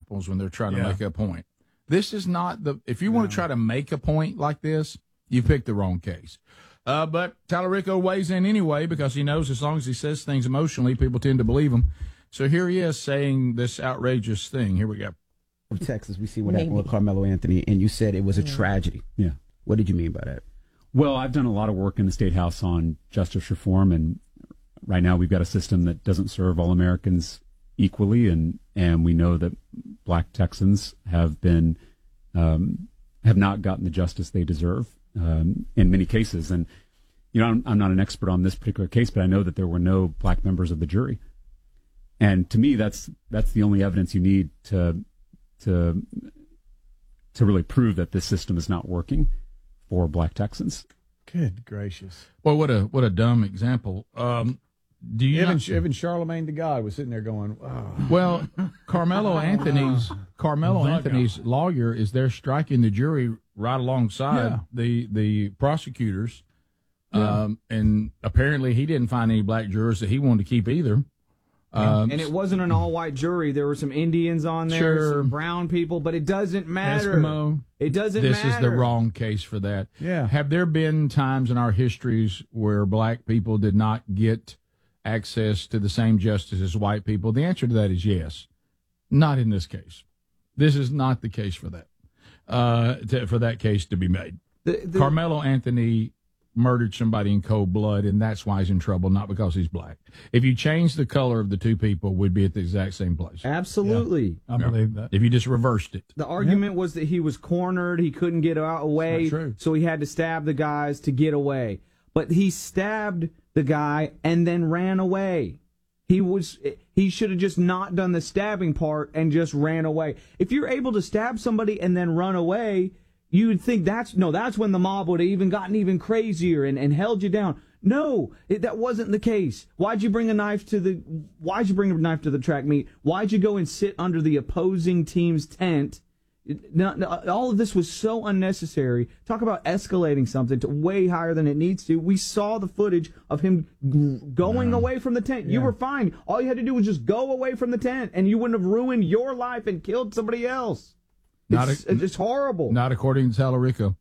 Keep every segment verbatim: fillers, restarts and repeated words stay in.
apples when they're trying Yeah. to make a point. This is not the, if you want to try to make a point like this, you picked the wrong case. Uh, but Tallarico weighs in anyway because he knows as long as he says things emotionally, people tend to believe him. So here he is saying this outrageous thing. Here we go. From Texas, we see what happened with Carmelo Anthony, and you said it was a tragedy. Yeah. What did you mean by that? Well, I've done a lot of work in the State House on justice reform, and right now we've got a system that doesn't serve all Americans equally, and, and we know that black Texans have been um, have not gotten the justice they deserve um, in many cases. And you know, I'm, I'm not an expert on this particular case, but I know that there were no black members of the jury. And to me, that's that's the only evidence you need to to to really prove that this system is not working for black Texans. Good gracious! Well, what a what a dumb example. Um, do you Even not, even Charlemagne the God was sitting there going, "Oh, well, Carmelo Anthony's Carmelo Anthony's lawyer is there striking the jury right alongside Yeah. the the prosecutors, um, and apparently he didn't find any black jurors that he wanted to keep either. Um, And it wasn't an all-white jury. There were some Indians on there, Sure. some brown people, but it doesn't matter. Eskimo. It doesn't This matter. is the wrong case for that. Yeah. Have there been times in our histories where black people did not get access to the same justice as white people? The answer to that is yes. Not in this case. This is not the case for that. Uh, to, for that case to be made. The- the- Carmelo Anthony murdered somebody in cold blood, and that's why he's in trouble, not because he's black. If you change the color of the two people, we'd be at the exact same place. Absolutely. I believe that." If you just reversed it. The argument was that he was cornered, he couldn't get out away, That's not true. so he had to stab the guys to get away. But he stabbed the guy and then ran away. He was he should have just not done the stabbing part and just ran away. If you're able to stab somebody and then run away, you would think that's no, that's when the mob would have even gotten even crazier and, and held you down. No, it, that wasn't the case. Why'd you bring a knife to the Why'd you bring a knife to the track meet? Why'd you go and sit under the opposing team's tent? It, no, no, all of this was so unnecessary. Talk about escalating something to way higher than it needs to. We saw the footage of him g- going away from the tent. You were fine. All you had to do was just go away from the tent, and you wouldn't have ruined your life and killed somebody else. Not It's, a- it's horrible. Not according to Tallarico.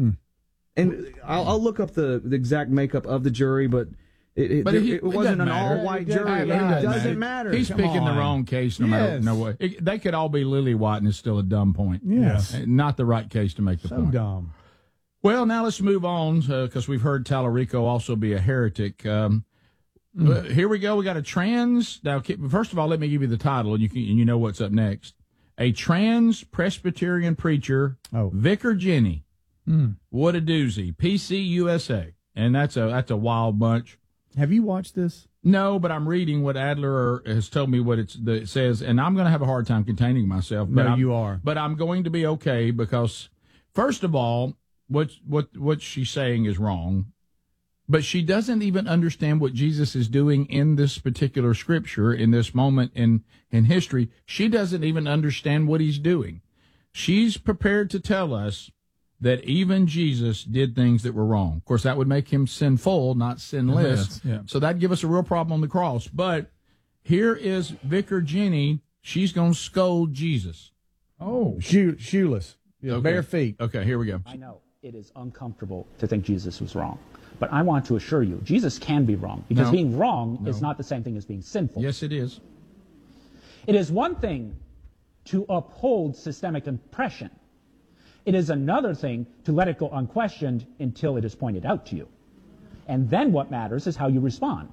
And I'll, I'll look up the, the exact makeup of the jury, but it, it, But there- he- it it wasn't doesn't an matter. all-white It doesn't jury. matter. It doesn't matter. He's Come picking the on. wrong case no matter Yes. no way. It- they could all be lily white and it's still a dumb point. Yes. Uh, Not the right case to make the So point. dumb. Well, now let's move on because we've heard Tallarico also be a heretic. Um, uh, here we go. We got a trans. Now, ki- first of all, let me give you the title, and you can and you know what's up next. A trans Presbyterian preacher, Oh. Vicar Jenny. What a doozy. P C U S A, and that's a that's a wild bunch. Have you watched this? No, but I'm reading what Adler has told me what it's, the, it says, and I'm going to have a hard time containing myself. But No, I'm, you are. But I'm going to be okay because, first of all, what what what she's saying is wrong, but she doesn't even understand what Jesus is doing in this particular scripture, in this moment in, in history. She doesn't even understand what he's doing. She's prepared to tell us that even Jesus did things that were wrong. Of course, that would make him sinful, not sinless. Yes, yeah. So that'd give us a real problem on the cross. But here is Vicar Jenny. She's going to scold Jesus. Oh, shoe, shoeless, yeah, Okay. bare feet. Okay, here we go. I know it is uncomfortable to think Jesus was wrong. But I want to assure you, Jesus can be wrong. Because No. being wrong is No. not the same thing as being sinful. Yes, it is. It is one thing to uphold systemic oppression. It is another thing to let it go unquestioned until it is pointed out to you. And then what matters is how you respond.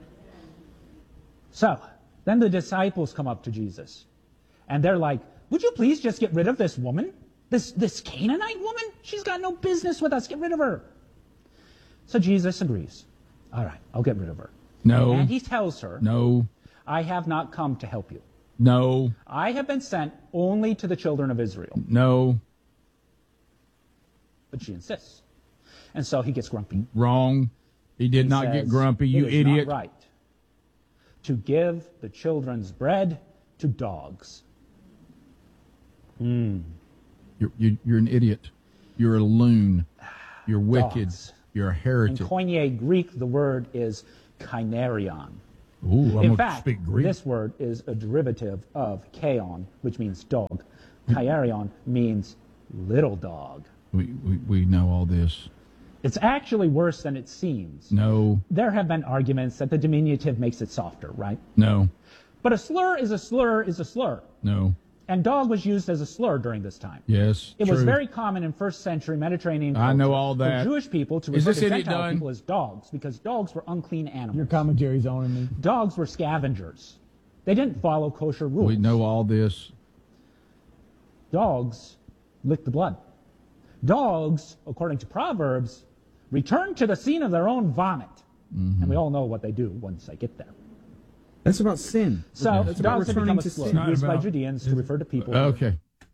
So, then the disciples come up to Jesus. And they're like, would you please just get rid of this woman? This, this Canaanite woman? She's got no business with us. Get rid of her. So Jesus agrees. All right, I'll get rid of her. No. And he tells her, No. I have not come to help you. No. I have been sent only to the children of Israel. No. But she insists. And so he gets grumpy. Wrong. He did He not get says, grumpy, you "It is idiot. not right to give the children's bread to dogs." You're, you're, you're an idiot. You're a loon. You're wicked. Dogs. You're a In heretic. Koine Greek, the word is kainarion. Ooh, I'm In gonna fact, speak Greek. this word is a derivative of kaion, which means dog. Kairion means little dog. We, we we know all this. It's actually worse than it seems. No, There have been arguments that the diminutive makes it softer, right? no, But a slur is a slur is a slur. no. And dog was used as a slur during this time. Yes, It true. was very common in first century Mediterranean culture I know all that. for Jewish people to Is refer this to idiot Gentile done? people as dogs because dogs were unclean animals. Your commentary's owning me. Dogs were scavengers. They didn't follow kosher rules. We know all this. Dogs lick the blood. Dogs, according to Proverbs, return to the scene of their own vomit. Mm-hmm. And we all know what they do once they get there. That's about sin. So That's about dogs have returning become a to slur sin. Not used by about- Judeans to refer to people. Okay.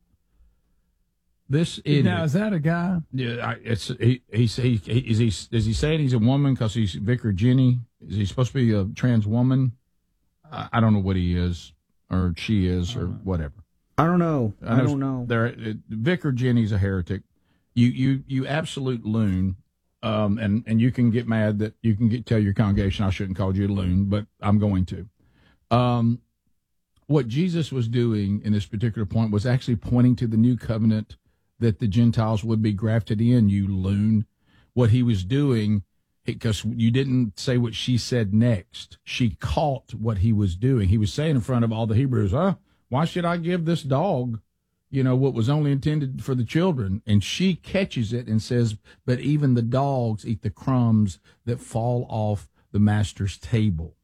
This idiot. Now, is that a guy? Yeah, I, it's he. He's he, he is he is he saying he's a woman because he's Vicar Jenny? Is he supposed to be a trans woman? I, I don't know what he is or she is or whatever. I don't know. I, don't know. There, it, Vicar Jenny's a heretic. You you you absolute loon. Um, and and you can get mad that you can get tell your congregation I shouldn't call you a loon, but I'm going to. Um, what Jesus was doing in this particular point was actually pointing to the new covenant that the Gentiles would be grafted in, you loon. What he was doing, because you didn't say what she said next. She caught what he was doing. He was saying in front of all the Hebrews, huh, why should I give this dog, you know, what was only intended for the children? And she catches it and says, but even the dogs eat the crumbs that fall off the master's table.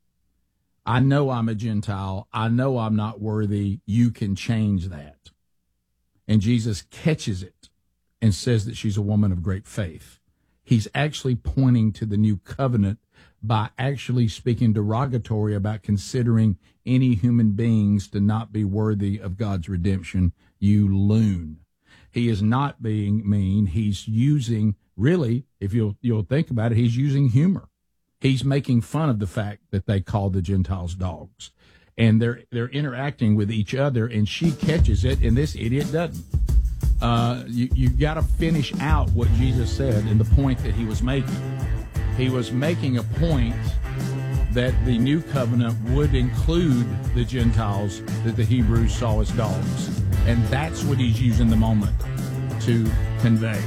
I know I'm a Gentile. I know I'm not worthy. You can change that. And Jesus catches it and says that she's a woman of great faith. He's actually pointing to the new covenant by actually speaking derogatory about considering any human beings to not be worthy of God's redemption. You loon. He is not being mean. He's using, really, if you'll you'll think about it, he's using humor. He's making fun of the fact that they call the Gentiles dogs. And they're they're interacting with each other, and she catches it, and this idiot doesn't. Uh, you you got to finish out what Jesus said and the point that he was making. He was making a point that the new covenant would include the Gentiles that the Hebrews saw as dogs, and that's what he's using the moment to convey.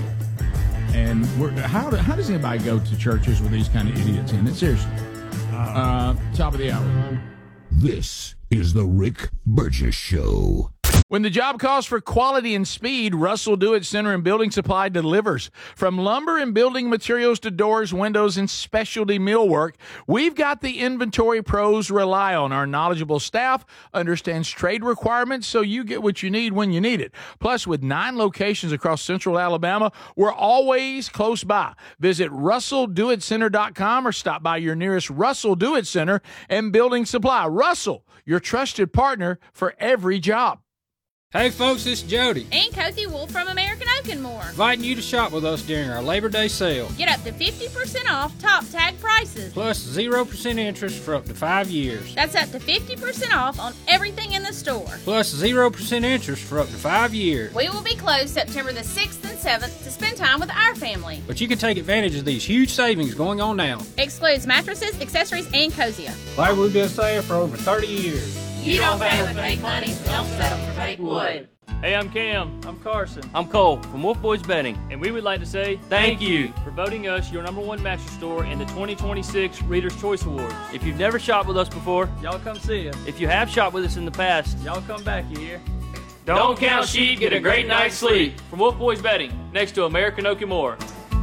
And we're, how do, how does anybody go to churches with these kind of idiots in it? Seriously. Uh, top of the hour. This is the Rick Burgess Show. When the job calls for quality and speed, Russell Do-It Center and Building Supply delivers. From lumber and building materials to doors, windows, and specialty millwork, we've got the inventory pros rely on. Our knowledgeable staff understands trade requirements, so you get what you need when you need it. Plus, with nine locations across central Alabama, we're always close by. Visit russell do it center dot com or stop by your nearest Russell Do-It Center and Building Supply. Russell, your trusted partner for every job. Hey folks, it's Jody, And Cozy Wolf from American Oak and More. inviting you to shop with us during our Labor Day sale. Get up to fifty percent off top tag prices. Plus zero percent interest for up to five years. That's up to fifty percent off on everything in the store. Plus zero percent interest for up to five years. We will be closed September the sixth and seventh to spend time with our family. But you can take advantage of these huge savings going on now. Excludes mattresses, accessories, and Cosia. Like we've been saying for over thirty years. You don't pay with fake money, don't settle for fake wood. Hey, I'm Cam. I'm Carson. I'm Cole from Wolf Boys Betting. And we would like to say Thank you for voting us your number one mattress store in the twenty twenty-six Reader's Choice Awards. If you've never shopped with us before, Y'all come see us. if you have shopped with us in the past, Y'all come back, you hear? don't count sheep, get a great night's sleep. From Wolf Boys Betting, next to American Oak and More.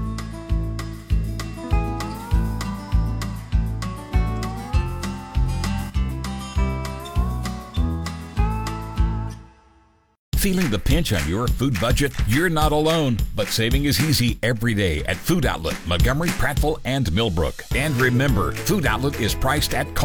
Feeling the pinch on your food budget? You're not alone, but saving is easy every day at Food Outlet, Montgomery, Prattville, and Millbrook. And remember, Food Outlet is priced at cost.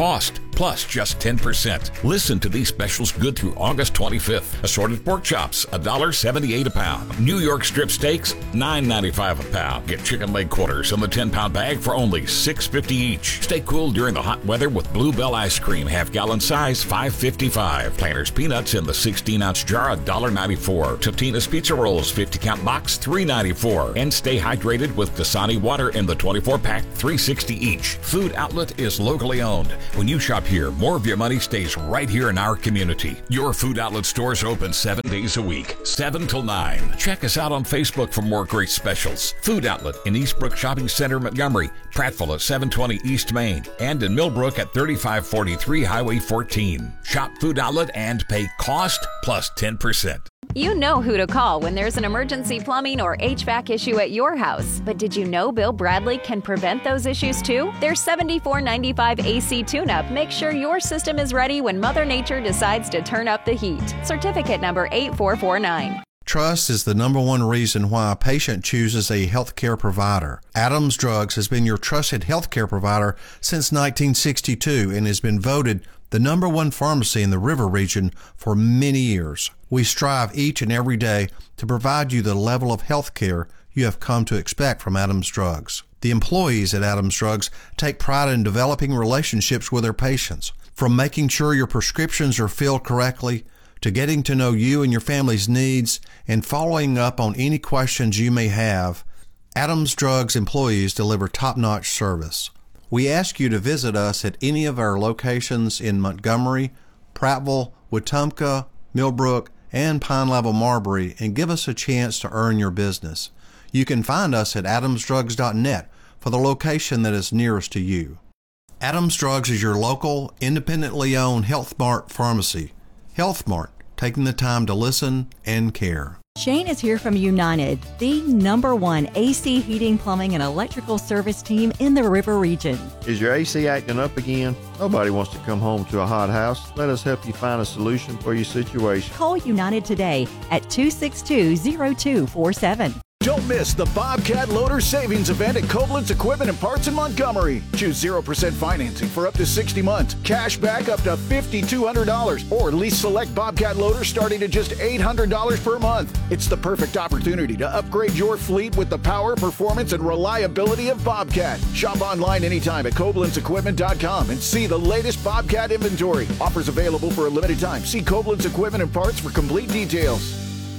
plus just ten percent. Listen to these specials good through August twenty-fifth. Assorted pork chops, one dollar and seventy-eight cents a pound. New York strip steaks, nine ninety-five a pound. Get chicken leg quarters in the ten pound bag for only six fifty each. Stay cool during the hot weather with Bluebell ice cream, half gallon size, five fifty-five. Planters peanuts in the sixteen ounce jar, one dollar and ninety-four cents. Totino's pizza rolls, fifty count box, three ninety-four. And stay hydrated with Dasani water in the twenty-four pack, three sixty each. Food Outlet is locally owned. When you shop here, more of your money stays right here in our community. Your Food Outlet stores open seven days a week, seven till nine. Check us out on Facebook for more great specials. Food Outlet in Eastbrook Shopping Center, Montgomery, Prattville at seven twenty East Main, and in Millbrook at thirty-five forty-three Highway fourteen. Shop Food Outlet and pay cost plus ten percent. You know who to call when there's an emergency plumbing or H V A C issue at your house. But did you know Bill Bradley can prevent those issues too? Their seventy-four ninety-five A C tune-up makes sure your system is ready when Mother Nature decides to turn up the heat. Certificate number eight four four nine. Trust is the number one reason why a patient chooses a healthcare provider. Adams Drugs has been your trusted healthcare provider since nineteen sixty-two and has been voted the number one pharmacy in the River region for many years. We strive each and every day to provide you the level of health care you have come to expect from Adams Drugs. The employees at Adams Drugs take pride in developing relationships with their patients. From making sure your prescriptions are filled correctly, to getting to know you and your family's needs, and following up on any questions you may have, Adams Drugs employees deliver top-notch service. We ask you to visit us at any of our locations in Montgomery, Prattville, Wetumpka, Millbrook, and Pine Level Marbury and give us a chance to earn your business. You can find us at adams drugs dot net for the location that is nearest to you. Adams Drugs is your local, independently owned Health Mart pharmacy. Health Mart, taking the time to listen and care. Shane is here from United, the number one A C heating, plumbing, and electrical service team in the River region. Is your A C acting up again? Nobody wants to come home to a hot house. Let us help you find a solution for your situation. Call United today at two six two, zero two four seven. Don't miss the Bobcat Loader Savings Event at Koblenz Equipment and Parts in Montgomery. Choose zero percent financing for up to sixty months, cash back up to five thousand two hundred dollars, or lease select Bobcat loaders starting at just eight hundred dollars per month. It's the perfect opportunity to upgrade your fleet with the power, performance, and reliability of Bobcat. Shop online anytime at koblenz equipment dot com and see the latest Bobcat inventory. Offers available for a limited time. See Koblenz Equipment and Parts for complete details.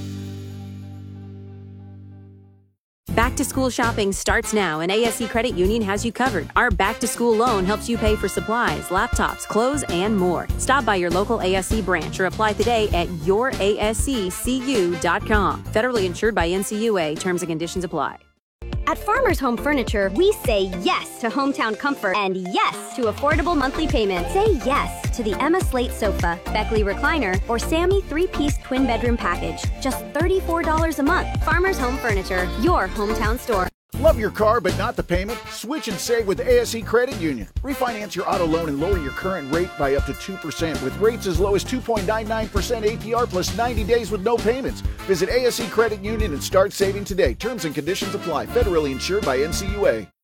Back to school shopping starts now, and A S C Credit Union has you covered. Our back to school loan helps you pay for supplies, laptops, clothes, and more. Stop by your local A S C branch or apply today at your A S C C U dot com. Federally insured by N C U A. Terms and conditions apply. At Farmers Home Furniture, we say yes to hometown comfort and yes to affordable monthly payments. Say yes to the Emma Slate sofa, Beckley recliner, or Sammy three-piece twin bedroom package. Just thirty-four dollars a month. Farmers Home Furniture, your hometown store. Love your car but not the payment? Switch and save with A S C Credit Union. Refinance your auto loan and lower your current rate by up to two percent with rates as low as two point nine nine percent A P R plus ninety days with no payments. Visit A S C Credit Union and start saving today. Terms and conditions apply. Federally insured by N C U A.